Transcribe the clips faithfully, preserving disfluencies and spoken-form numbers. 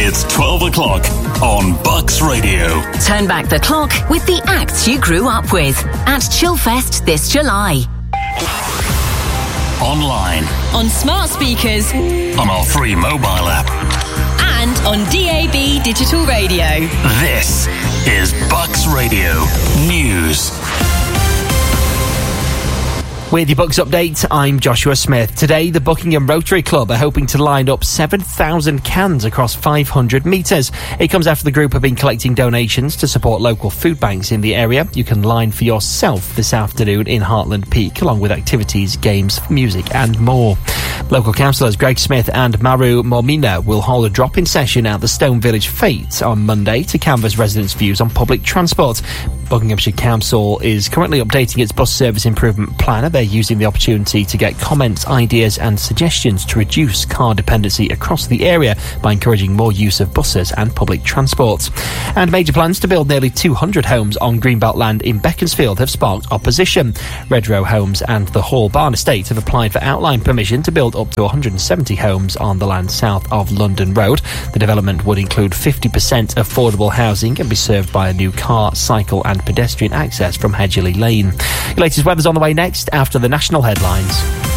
It's twelve o'clock on Bucks Radio. Turn back the clock with the acts you grew up with at Chillfest this July. Online. On smart speakers. On our free mobile app. And on D A B digital radio. This is Bucks Radio News. With your Bucks update, I'm Joshua Smith. Today, the Buckingham Rotary Club are hoping to line up seven thousand cans across five hundred metres. It comes after the group have been collecting donations to support local food banks in the area. You can line for yourself this afternoon in Heartland Peak, along with activities, games, music and more. Local councillors Greg Smith and Maru Mormina will hold a drop-in session at the Stone Village Fete on Monday to canvass residents' views on public transport. Buckinghamshire Council is currently updating its bus service improvement plan. They're using the opportunity to get comments, ideas and suggestions to reduce car dependency across the area by encouraging more use of buses and public transport. And major plans to build nearly two hundred homes on Greenbelt land in Beaconsfield have sparked opposition. Redrow Homes and the Hall Barn Estate have applied for outline permission to build up to one hundred seventy homes on the land south of London Road. The development would include fifty percent affordable housing and be served by a new car, cycle and pedestrian access from Hedgerley Lane. Your latest weather's on the way next after the national headlines.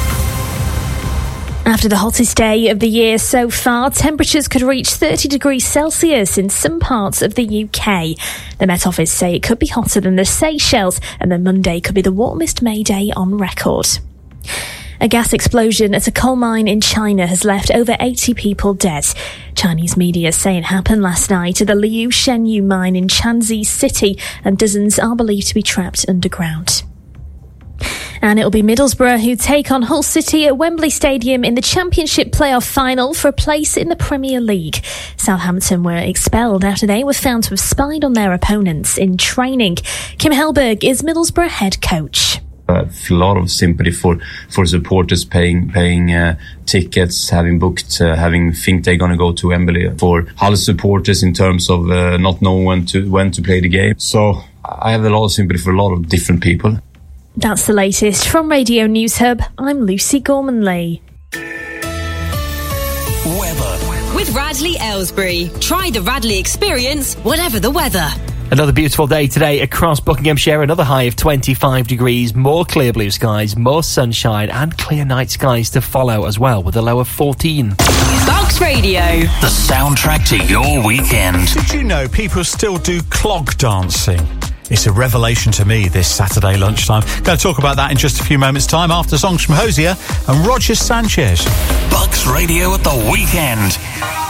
After the hottest day of the year so far, temperatures could reach thirty degrees Celsius in some parts of the U K. The Met Office say it could be hotter than the Seychelles, and then Monday could be the warmest May day on record. A gas explosion at a coal mine in China has left over eighty people dead. Chinese media say it happened last night at the Liu Shenyu mine in Shanxi City, and dozens are believed to be trapped underground. And it'll be Middlesbrough who take on Hull City at Wembley Stadium in the Championship playoff final for a place in the Premier League. Southampton were expelled after they were found to have spied on their opponents in training. Kim Hellberg is Middlesbrough head coach. I feel a lot of sympathy for, for supporters paying paying uh, tickets, having booked, uh, having think they're going to go to Wembley. For Hull supporters in terms of uh, not knowing when to when to play the game. So I have a lot of sympathy for a lot of different people. That's the latest from Radio News Hub. I'm Lucy Gormanley. Weather. With Radley Aylesbury. Try the Radley experience, whatever the weather. Another beautiful day today across Buckinghamshire. Another high of twenty-five degrees, more clear blue skies, more sunshine and clear night skies to follow as well, with a low of fourteen. Bucks Radio. The soundtrack to your weekend. Did you know people still do clog dancing? It's a revelation to me this Saturday lunchtime. Going to talk about that in just a few moments' time after songs from Hosier and Roger Sanchez. Bucks Radio at the weekend.